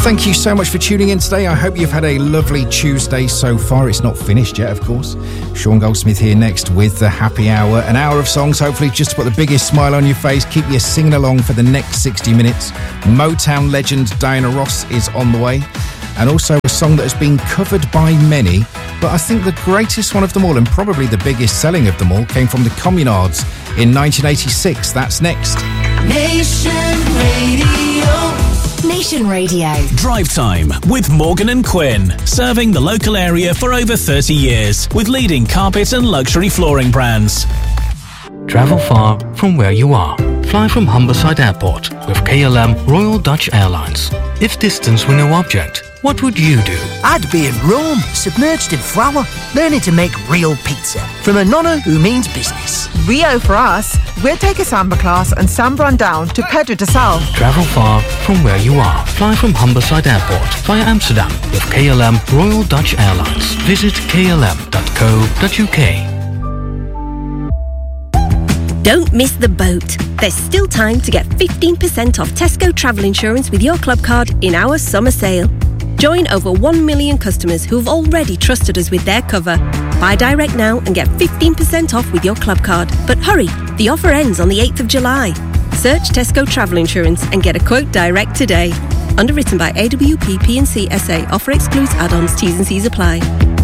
Thank you so much for tuning in today. I hope you've had a lovely Tuesday so far. It's not finished yet, of course. Sean Goldsmith here next with the Happy Hour. An hour of songs, hopefully just to put the biggest smile on your face, keep you singing along for the next 60 minutes. Motown legend Diana Ross is on the way. And also a song that has been covered by many, but I think the greatest one of them all, and probably the biggest selling of them all, came from the Communards in 1986. That's next. Nation Radio. Nation Radio. Drive Time with Morgan and Quinn. Serving the local area for over 30 years with leading carpet and luxury flooring brands. Travel far from where you are. Fly from Humberside Airport with KLM Royal Dutch Airlines. If distance were no object, what would you do? I'd be in Rome, submerged in flour, learning to make real pizza from a nonna who means business. Rio for us. We'll take a samba class and samba on down to Pedro de Sal. Travel far from where you are. Fly from Humberside Airport via Amsterdam with KLM Royal Dutch Airlines. Visit klm.co.uk. Don't miss the boat. There's still time to get 15% off Tesco travel insurance with your club card in our summer sale. Join over 1 million customers who've already trusted us with their cover. Buy direct now and get 15% off with your club card. But hurry, the offer ends on the 8th of July. Search Tesco Travel Insurance and get a quote direct today. Underwritten by AWP P&C SA. Offer excludes add-ons. T's and C's apply.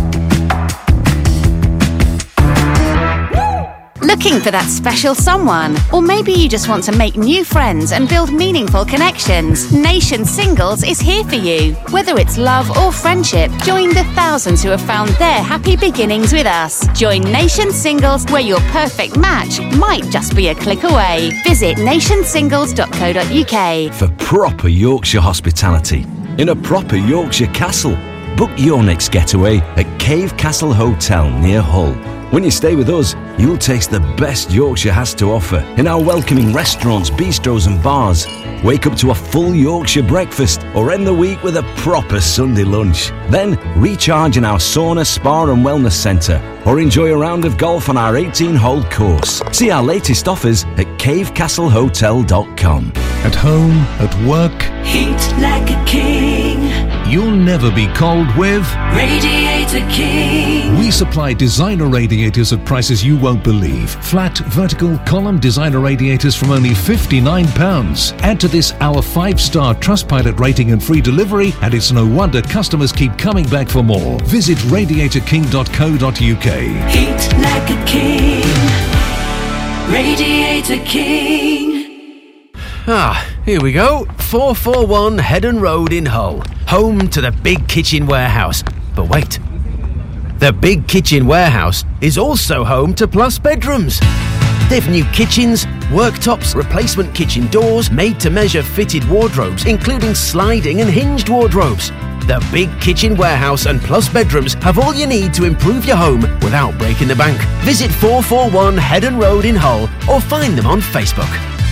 Looking for that special someone? Or maybe you just want to make new friends and build meaningful connections? Nation Singles is here for you. Whether it's love or friendship, join the thousands who have found their happy beginnings with us. Join Nation Singles, where your perfect match might just be a click away. Visit nationsingles.co.uk. For proper Yorkshire hospitality in a proper Yorkshire castle. Book your next getaway at Cave Castle Hotel near Hull. When you stay with us, you'll taste the best Yorkshire has to offer in our welcoming restaurants, bistros and bars. Wake up to a full Yorkshire breakfast or end the week with a proper Sunday lunch. Then recharge in our sauna, spa and wellness centre or enjoy a round of golf on our 18-hole course. See our latest offers at cavecastlehotel.com. At home, at work, Heat like a king. You'll never be cold with Radiator King. We supply designer radiators at prices you won't believe. Flat, vertical, column designer radiators from only £59. Add to this our 5-star Trustpilot rating and free delivery, and it's no wonder customers keep coming back for more. Visit radiatorking.co.uk. Heat like a king. Radiator King. Here we go. 441 Headon Road in Hull. Home to the Big Kitchen Warehouse. But wait. The Big Kitchen Warehouse is also home to Plus Bedrooms. They've new kitchens, worktops, replacement kitchen doors, made-to-measure fitted wardrobes, including sliding and hinged wardrobes. The Big Kitchen Warehouse and Plus Bedrooms have all you need to improve your home without breaking the bank. Visit 441 Headon Road in Hull or find them on Facebook.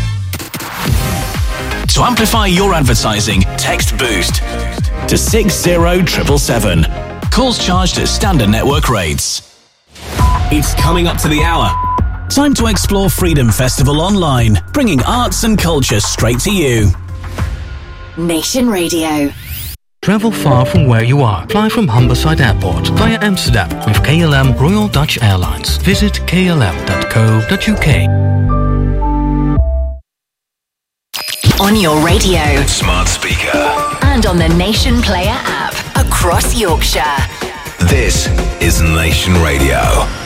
To amplify your advertising, text BOOST to 60777. Calls charged at standard network rates. It's coming up to the hour. Time to explore Freedom Festival online, bringing arts and culture straight to you. Nation Radio. Travel far from where you are. Fly from Humberside Airport via Amsterdam with KLM Royal Dutch Airlines. Visit klm.co.uk. On your radio, Smart speaker, and on the Nation Player app across Yorkshire. this is Nation Radio.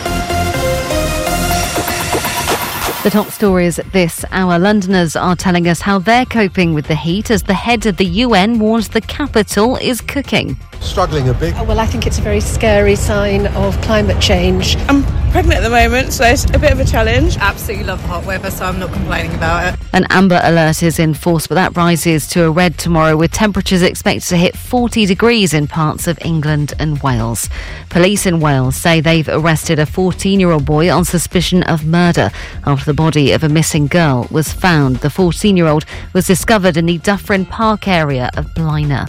The top stories at this hour. Londoners are telling us how they're coping with the heat as the head of the UN warns the capital is cooking. Struggling a bit. Well, I think it's a very scary sign of climate change. I'm pregnant at the moment, so it's a bit of a challenge. Absolutely love the hot weather, so I'm not complaining about it. An amber alert is in force, but that rises to a red tomorrow, with temperatures expected to hit 40 degrees in parts of England and Wales. Police in Wales say they've arrested a 14-year-old boy on suspicion of murder after the body of a missing girl was found. The 14-year-old was discovered in the Dyffryn Park area of Blaenau.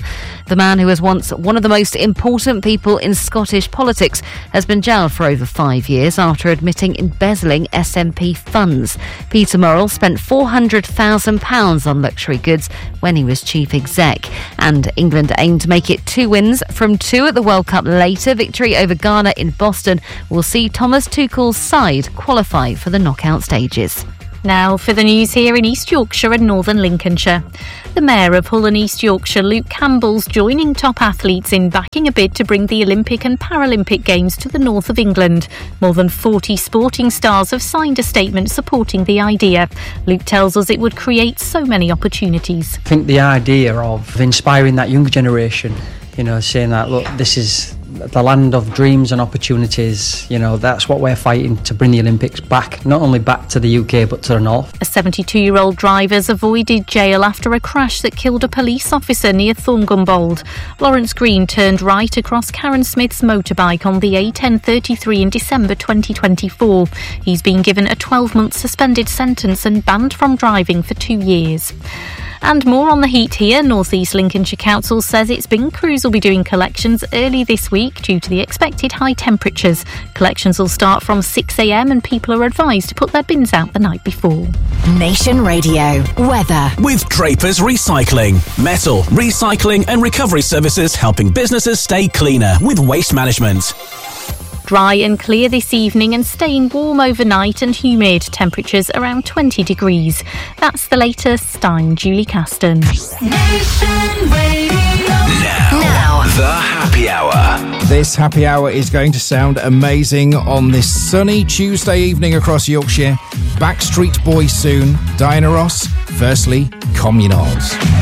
The man who was once one of the most important people in Scottish politics has been jailed for over 5 years after admitting embezzling SNP funds. Peter Murrell spent £400,000 on luxury goods when he was chief exec. And England aim to make it 2 wins from 2 at the World Cup later. Victory over Ghana in Boston will see Thomas Tuchel's side qualify for the knockout stages. Now for the news here in East Yorkshire and Northern Lincolnshire. The Mayor of Hull and East Yorkshire, Luke Campbell's joining top athletes in backing a bid to bring the Olympic and Paralympic Games to the north of England. More than 40 sporting stars have signed a statement supporting the idea. Luke tells us it would create so many opportunities. I think the idea of inspiring that younger generation, saying that, look, this is the land of dreams and opportunities, that's what we're fighting to bring the Olympics back, not only back to the UK but to the north. A 72-year-old driver's avoided jail after a crash that killed a police officer near Thorngunbold. Lawrence Green turned right across Karen Smith's motorbike on the A1033 in December 2024. He's been given a 12-month suspended sentence and banned from driving for 2 years. And more on the heat here. North East Lincolnshire Council says its bin crews will be doing collections early this week due to the expected high temperatures. Collections will start from 6 a.m. and people are advised to put their bins out the night before. Nation Radio weather with Drapers Recycling, metal recycling and recovery services helping businesses stay cleaner with waste management. Dry and clear this evening and staying warm overnight and humid. Temperatures around 20 degrees. That's the latest. I'm Julie Caston. Nation Radio. Now, the Happy Hour. This Happy Hour is going to sound amazing on this sunny Tuesday evening across Yorkshire. Backstreet Boys soon. Diana Ross. Firstly, Communals.